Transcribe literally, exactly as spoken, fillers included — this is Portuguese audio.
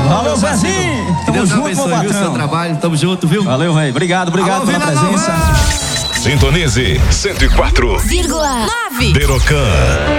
Valeu, Zezinho. Que Deus Tamo abençoe, junto, viu, seu trabalho. Tamo junto, viu? Valeu, velho. Obrigado, obrigado Alô, pela Vila presença. Nova! Sintonize cento e quatro vírgula nove. Berocan.